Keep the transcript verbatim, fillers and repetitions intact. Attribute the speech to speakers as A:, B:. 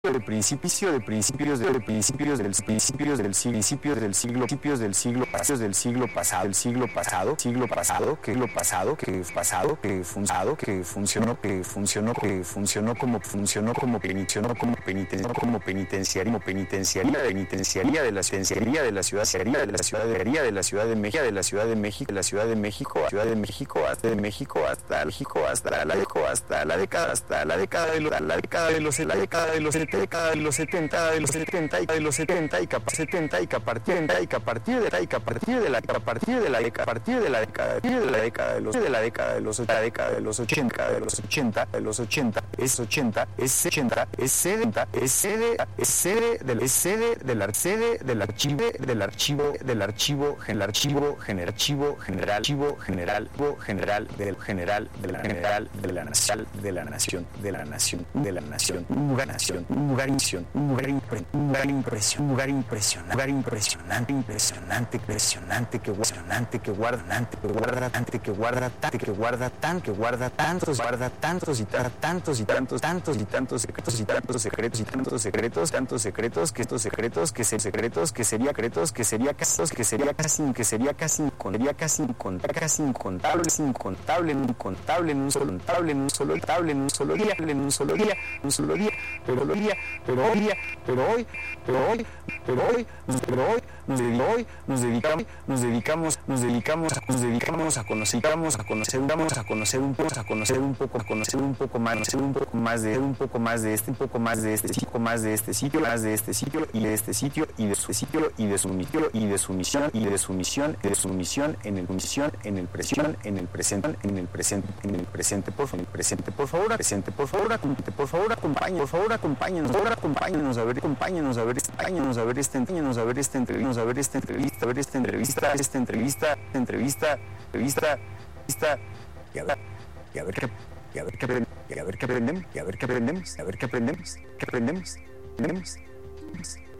A: de principio de principios de principios del principios del siglo principios del siglo principios del siglo pasado del siglo pasado el siglo pasado siglo pasado que lo pasado que pasado que funcionado que funcionó que funcionó que funcionó como funcionó como penitenció como penitenciario como penitenciario penitenciaría penitenciaría de la penitenciaría de la ciudad de la ciudad de la ciudad de México de la ciudad de México de la ciudad de México ciudad de México hasta de México hasta México hasta la década hasta la década hasta la década de los la década de los la década de los década de los setenta de los setenta y de los setenta y que setenta y que a partir de y que a partir de y que a partir de la a partir de la década a partir de la década de la década de los de la década de los la década de los ochenta de los ochenta de los ochenta es ochenta es ochenta es setenta es sede es sede del es sede del sede del archivo del archivo del archivo el archivo general archivo general archivo general general del general de la general de la nación de la nación de la nación de la nación un lugar nación un lugar impresión un lugar impre, un lugar impresión un lugar impresionante un lugar impresionante impresionante impresionante que impresionante que guarda que guarda tanto que guarda tanto que guarda tanto que guarda tantos guarda tantos y tantos y tantos tantos y tantos secretos y tantos secretos y tantos secretos tantos secretos que estos secretos que se secretos que sería secretos que sería casos que sería casi que sería casi sería casi incontable casi incontable incontable incontable en un solo contable en un solo tablet en un solo día en un solo día un solo día pero lo día pero hoy día pero hoy pero hoy pero hoy pero hoy nos dedicamos nos dedicamos nos dedicamos nos dedicamos nos dedicamos a conocer a conocer vamos a conocer un poco a conocer un poco a conocer un poco más conocer un poco más de un poco más de este un poco más de este sitio más de este sitio más de este sitio y de este sitio y de su sitio y de su misión y de su misión y de su misión de su misión en el misión en el presión en el presente en el presente en el presente por favor presente por favor presente por favor por favor acompañe por favor acompáñenos por favor acompáñenos a ver acompáñenos a ver acompáñenos a ver este acompáñenos a ver esta entrevista a ver esta entrevista a ver esta entrevista esta entrevista entrevista entrevista entrevista y a ver y a ver qué y a ver qué aprendemos y a ver qué aprendemos y a ver qué aprendemos y a ver qué aprendemos qué aprendemos aprendemos